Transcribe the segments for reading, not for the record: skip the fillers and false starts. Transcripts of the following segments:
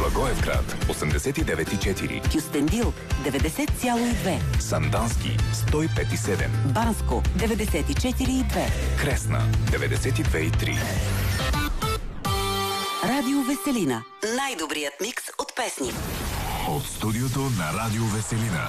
Благоевград 89,4, Кюстендил 90,2, Сандански 105,7, Банско 94,2, Кресна 92,3. Радио Веселина. Най-добрият микс от песни. От студиото на Радио Веселина.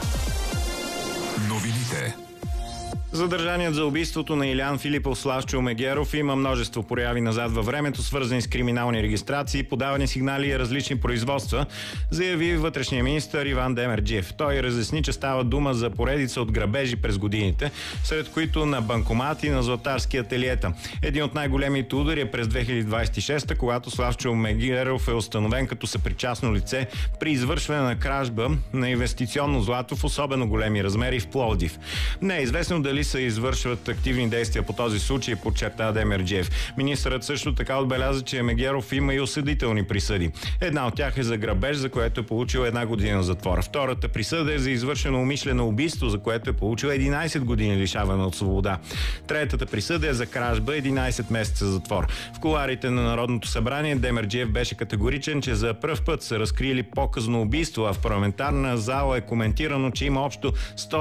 Новините. Задържаният за убийството на Илиян Филипов Славчо Мегеров има множество прояви назад във времето, свързани с криминални регистрации, подавани сигнали и различни производства, заяви вътрешния министър Иван Демерджиев. Той разясни, че става дума за поредица от грабежи през годините, сред които на банкомати на златарски ателиета. Един от най-големите удари е през 2026, когато Славчо Мегеров е установен като съпричастно лице при извършване на кражба на инвестиционно злато в особено големи размери в Пловдив. Не е известно дали се извършват активни действия по този случай, подчерта Демерджиев. Министърът също така отбеляза, че Мегеров има и осъдителни присъди. Една от тях е за грабеж, за което е получил 1 година затвор. Втората присъда е за извършено умишлено убийство, за което е получил 11 години лишаване от свобода. Третата присъда е за кражба, 11 месеца затвор. В кулоарите на Народното събрание Демерджиев беше категоричен, че за пръв път са разкрили показно убийство, а в парламентарна зала е коментирано, че има общо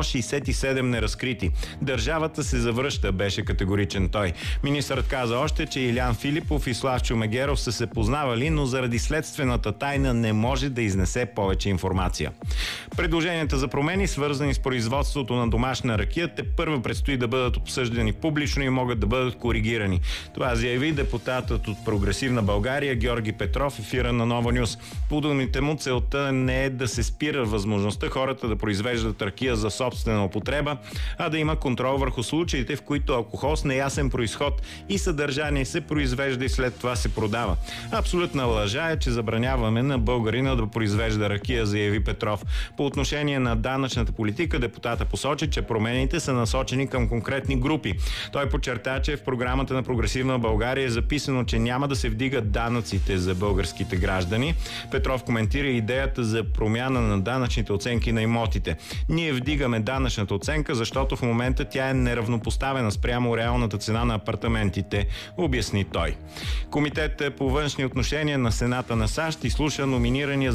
167 неразкрити. Държавата се завръща, беше категоричен той. Министърът каза още, че Илиян Филипов и Славчо Мегеров са се познавали, но заради следствената тайна не може да изнесе повече информация. Предложенията за промени, свързани с производството на домашна ракия, тепърва предстои да бъдат обсъждани публично и могат да бъдат коригирани. Това заяви депутатът от Прогресивна България Георги Петров в ефира на Нова Нюс. По думите му, целта не е да се спира възможността хората да произвеждат ракия за собствена употреба, а да има контрол върху случаите, в които алкохол с неясен произход и съдържание се произвежда и след това се продава. Абсолютна лъжа е, че забраняваме на българина да произвежда ракия, заяви Петров. По отношение на данъчната политика, депутата посочи, че промените са насочени към конкретни групи. Той подчерта, че в програмата на Прогресивна България е записано, че няма да се вдигат данъците за българските граждани. Петров коментира идеята за промяна на данъчните оценки на имотите. Ние вдигаме данъчната оценка, защото в момента тя е неравнопоставена спрямо реалната цена на апартаментите, обясни той. Комитетът по външни отношения на Сената на САЩ изслуша номинирания